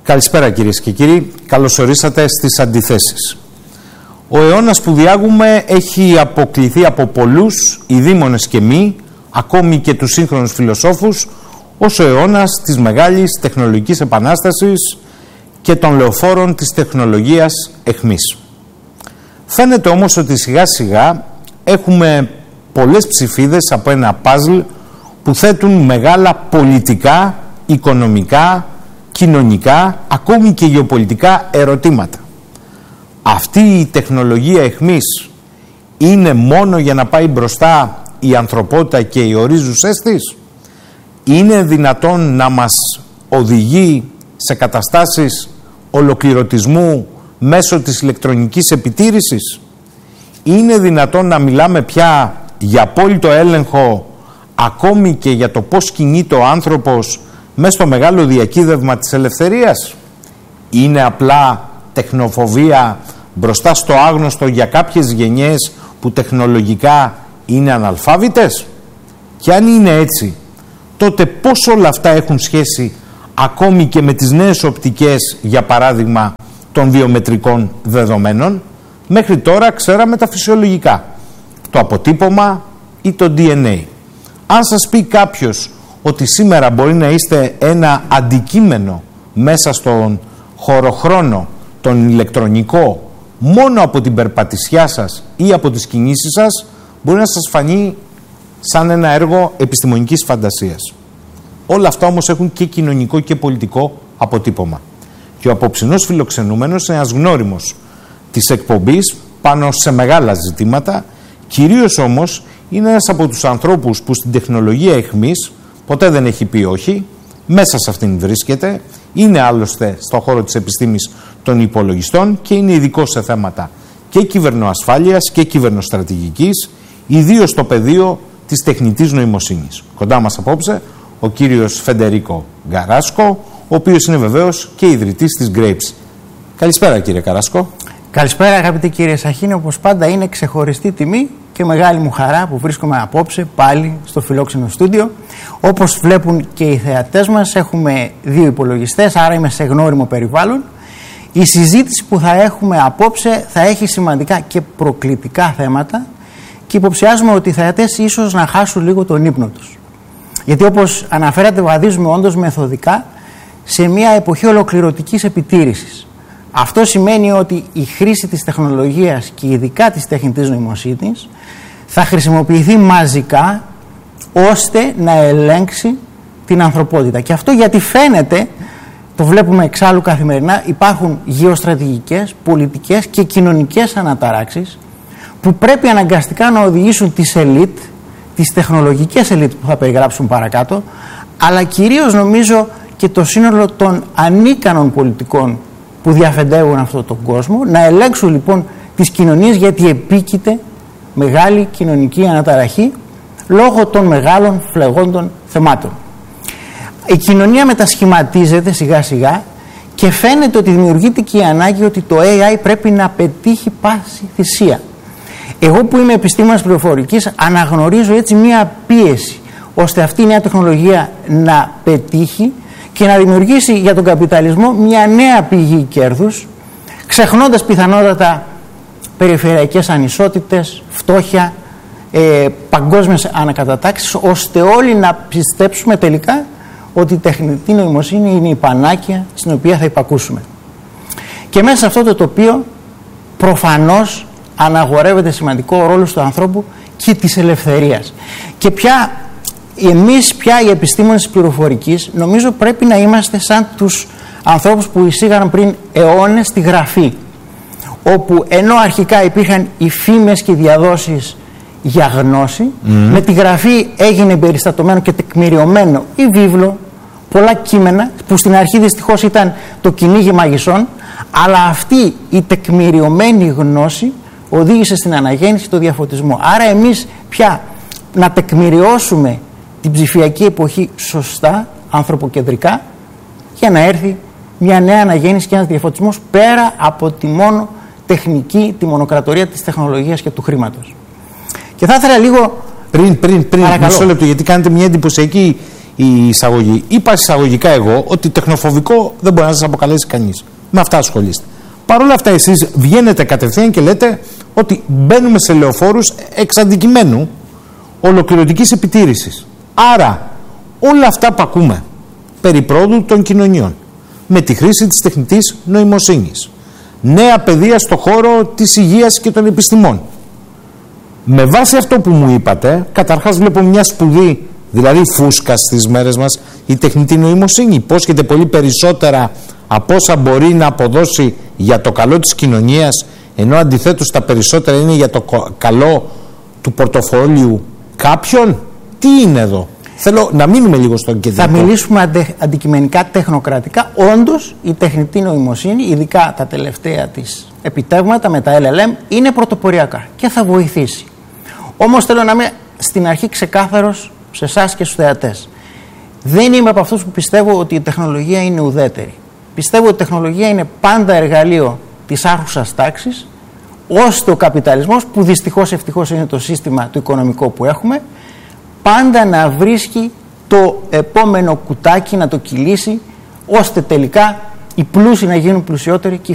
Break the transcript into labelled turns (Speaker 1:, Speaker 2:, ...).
Speaker 1: Καλησπέρα κυρίες και κύριοι, καλώς ορίσατε στις Αντιθέσεις. Ο αιώνας που διάγουμε έχει αποκλειθεί από πολλούς, ειδήμονες και μη, ακόμη και τους σύγχρονους φιλοσόφους, ως ο αιώνας της μεγάλης τεχνολογικής επανάστασης και των λεωφόρων της τεχνολογίας εχμής. Φαίνεται όμως ότι σιγά σιγά έχουμε πολλές ψηφίδες από ένα παζλ που θέτουν μεγάλα πολιτικά, οικονομικά, κοινωνικά, ακόμη και γεωπολιτικά ερωτήματα. Αυτή η τεχνολογία εχμής είναι μόνο για να πάει μπροστά η ανθρωπότητα και οι ορίζουσες της? Είναι δυνατόν να μας οδηγεί σε καταστάσεις ολοκληρωτισμού μέσω της ηλεκτρονικής επιτήρησης? Είναι δυνατόν να μιλάμε πια για απόλυτο έλεγχο ακόμη και για το πώς κινείται ο άνθρωπος μέσα στο μεγάλο διακύδευμα της ελευθερίας? Είναι απλά τεχνοφοβία μπροστά στο άγνωστο για κάποιες γενιές που τεχνολογικά είναι αναλφάβητες? Και αν είναι έτσι, τότε πώς όλα αυτά έχουν σχέση ακόμη και με τις νέες οπτικές, για παράδειγμα, των βιομετρικών δεδομένων? Μέχρι τώρα ξέραμε τα φυσιολογικά, το αποτύπωμα ή το DNA. Αν σας πει κάποιος ότι σήμερα μπορεί να είστε ένα αντικείμενο μέσα στον χωροχρόνο, τον ηλεκτρονικό, μόνο από την περπατησιά σας ή από τις κινήσεις σας, μπορεί να σας φανεί σαν ένα έργο επιστημονικής φαντασίας. Όλα αυτά όμως έχουν και κοινωνικό και πολιτικό αποτύπωμα. Και ο απόψινός φιλοξενούμενος είναι ένας γνώριμος της εκπομπής πάνω σε μεγάλα ζητήματα, κυρίως όμως είναι ένας από τους ανθρώπους που στην τεχνολογία εχμής ποτέ δεν έχει πει όχι, μέσα σε αυτήν βρίσκεται, είναι άλλωστε στον χώρο της επιστήμης των υπολογιστών και είναι ειδικός σε θέματα και κυβερνοασφάλειας και κυβερνοστρατηγικής, ιδίως στο πεδίο της τεχνητής νοημοσύνης. Κοντά μας απόψε ο κύριος Φεντερίκο Γκαράσκο, ο οποίος είναι βεβαίως και ιδρυτής της Grapes. Καλησπέρα κύριε Γκαράσκο.
Speaker 2: Καλησπέρα αγαπητοί κύριε Σαχίνη, όπως πάντα είναι ξεχωριστή τιμή και μεγάλη μου χαρά που βρίσκομαι απόψε πάλι στο φιλόξενο στούντιο. Όπως βλέπουν και οι θεατές μας, έχουμε δύο υπολογιστές, άρα είμαι σε γνώριμο περιβάλλον. Η συζήτηση που θα έχουμε απόψε θα έχει σημαντικά και προκλητικά θέματα και υποψιάζουμε ότι οι θεατές ίσως να χάσουν λίγο τον ύπνο τους. Γιατί όπως αναφέρατε, βαδίζουμε όντως μεθοδικά σε μια εποχή ολοκληρωτικής επιτήρησης. Αυτό σημαίνει ότι η χρήση της τεχνολογίας και ειδικά της τεχνητής νοημοσύνης θα χρησιμοποιηθεί μαζικά ώστε να ελέγξει την ανθρωπότητα. Και αυτό γιατί φαίνεται, το βλέπουμε εξάλλου καθημερινά, υπάρχουν γεωστρατηγικές, πολιτικές και κοινωνικές αναταράξεις που πρέπει αναγκαστικά να οδηγήσουν τις ελίτ, τις τεχνολογικές ελίτ που θα περιγράψουν παρακάτω, αλλά κυρίως νομίζω και το σύνολο των ανίκανων πολιτικών που διαφεντεύουν αυτόν τον κόσμο, να ελέγξουν λοιπόν τις κοινωνίες, γιατί επίκειται μεγάλη κοινωνική αναταραχή λόγω των μεγάλων φλεγόντων θεμάτων. Η κοινωνία μετασχηματίζεται σιγά σιγά και φαίνεται ότι δημιουργείται και η ανάγκη ότι το AI πρέπει να πετύχει πάση θυσία. Εγώ που είμαι επιστήμονας πληροφορικής αναγνωρίζω έτσι μία πίεση ώστε αυτή η νέα τεχνολογία να πετύχει και να δημιουργήσει για τον καπιταλισμό μια νέα πηγή κέρδους, ξεχνώντας πιθανότατα περιφερειακές ανισότητες, φτώχεια, παγκόσμιες ανακατατάξεις, ώστε όλοι να πιστέψουμε τελικά ότι η τεχνητή νοημοσύνη είναι η πανάκια στην οποία θα υπακούσουμε. Και μέσα σε αυτό το τοπίο προφανώς αναγορεύεται σημαντικό ρόλο του ανθρώπου και της ελευθερίας. Και εμείς πια οι επιστήμονες της πληροφορικής νομίζω πρέπει να είμαστε σαν τους ανθρώπους που εισήγαγαν πριν αιώνες τη γραφή, όπου ενώ αρχικά υπήρχαν οι φήμες και οι διαδόσεις για γνώση, με τη γραφή έγινε περιστατωμένο και τεκμηριωμένο η βίβλο, πολλά κείμενα που στην αρχή δυστυχώς ήταν το κυνήγι μαγισσών, αλλά αυτή η τεκμηριωμένη γνώση οδήγησε στην αναγέννηση, το διαφωτισμό. Άρα εμείς πια να τεκμηριώσουμε την ψηφιακή εποχή σωστά, ανθρωποκεντρικά, για να έρθει μια νέα αναγέννηση και ένας διαφωτισμός πέρα από τη μόνο τεχνική, τη μονοκρατορία της τεχνολογίας και του χρήματος. Και θα ήθελα λίγο...
Speaker 1: Πριν μισό λεπτό, γιατί κάνετε μια εντυπωσιακή η εισαγωγή. Είπα εισαγωγικά εγώ ότι τεχνοφοβικό δεν μπορεί να σας αποκαλέσει κανείς. Με αυτά ασχολείστε. Παρ' όλα αυτά εσείς βγαίνετε κατευθείαν και λέτε ότι μπαίνουμε σε λεωφόρους εξ αντικειμένου ολοκληρωτικής επιτήρησης. Άρα όλα αυτά που ακούμε περί πρόοδου των κοινωνιών με τη χρήση της τεχνητής νοημοσύνης, νέα παιδεία στο χώρο της υγείας και των επιστημών, με βάση αυτό που μου είπατε, καταρχάς βλέπω μια σπουδή, δηλαδή φούσκα στις μέρες μας, η τεχνητή νοημοσύνη υπόσχεται πολύ περισσότερα από όσα μπορεί να αποδώσει για το καλό της κοινωνίας, ενώ αντιθέτως τα περισσότερα είναι για το καλό του πορτοφόλιου κάποιον. Τι είναι εδώ? Θέλω να μείνουμε λίγο στον κεντρικό.
Speaker 2: Θα μιλήσουμε αντικειμενικά, τεχνοκρατικά. Όντως η τεχνητή νοημοσύνη, ειδικά τα τελευταία της επιτεύγματα με τα LLM, είναι πρωτοποριακά και θα βοηθήσει. Όμως θέλω να είμαι στην αρχή ξεκάθαρος σε εσάς και στους θεατές. Δεν είμαι από αυτούς που πιστεύω ότι η τεχνολογία είναι ουδέτερη. Πιστεύω ότι η τεχνολογία είναι πάντα εργαλείο της άρχουσας τάξης, ώστε ο καπιταλισμός, που δυστυχώς ευτυχώς είναι το σύστημα το οικονομικό που έχουμε, πάντα να βρίσκει το επόμενο κουτάκι, να το κυλήσει, ώστε τελικά οι πλούσιοι να γίνουν πλουσιότεροι και